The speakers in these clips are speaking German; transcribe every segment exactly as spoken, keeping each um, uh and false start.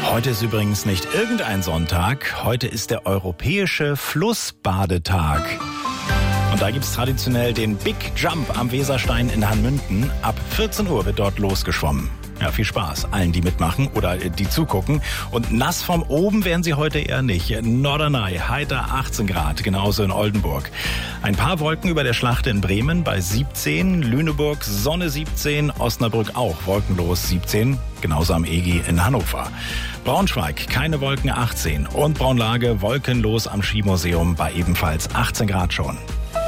Heute ist übrigens nicht irgendein Sonntag, heute ist der europäische Flussbadetag. Und da gibt's traditionell den Big Jump am Weserstein in Hanmünden. Ab vierzehn Uhr wird dort losgeschwommen. Ja, viel Spaß allen, die mitmachen oder die zugucken. Und nass vom Oben werden sie heute eher nicht. Norderney, heiter achtzehn Grad, genauso in Oldenburg. Ein paar Wolken über der Schlachte in Bremen bei siebzehn, Lüneburg Sonne siebzehn, Osnabrück auch wolkenlos siebzehn, genauso am E G in Hannover. Braunschweig, keine Wolken achtzehn und Braunlage wolkenlos am Skimuseum bei ebenfalls achtzehn Grad schon.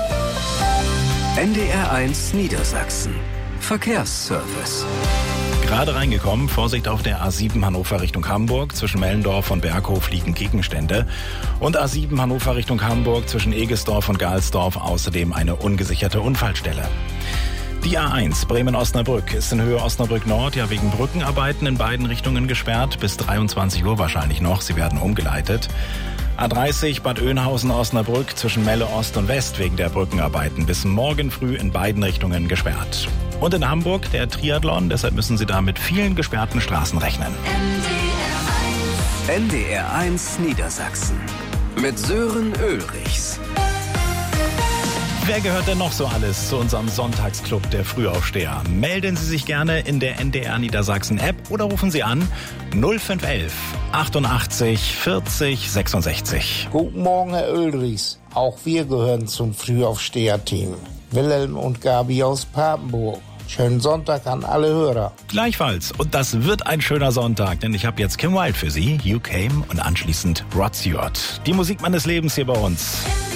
N D R eins Niedersachsen. Verkehrsservice. Gerade reingekommen, Vorsicht auf der A sieben Hannover Richtung Hamburg. Zwischen Mellendorf und Berghof liegen Gegenstände. Und A sieben Hannover Richtung Hamburg zwischen Egesdorf und Galsdorf außerdem eine ungesicherte Unfallstelle. Die A eins Bremen-Osnabrück ist in Höhe Osnabrück Nord ja wegen Brückenarbeiten in beiden Richtungen gesperrt. Bis dreiundzwanzig Uhr wahrscheinlich noch. Sie werden umgeleitet. A dreißig Bad Oeynhausen-Osnabrück zwischen Melle Ost und West wegen der Brückenarbeiten bis morgen früh in beiden Richtungen gesperrt. Und in Hamburg der Triathlon, deshalb müssen Sie da mit vielen gesperrten Straßen rechnen. N D R eins Niedersachsen mit Sören Ulrichs. Wer gehört denn noch so alles zu unserem Sonntagsclub der Frühaufsteher? Melden Sie sich gerne in der N D R Niedersachsen App oder rufen Sie an null fünf eins eins achtundachtzig vierzig sechsundsechzig. Guten Morgen, Herr Ulrichs. Auch wir gehören zum Frühaufsteher-Team. Wilhelm und Gabi aus Papenburg. Schönen Sonntag an alle Hörer. Gleichfalls. Und das wird ein schöner Sonntag, denn ich habe jetzt Kim Wilde für Sie, You Came und anschließend Rod Stewart. Die Musik meines Lebens hier bei uns.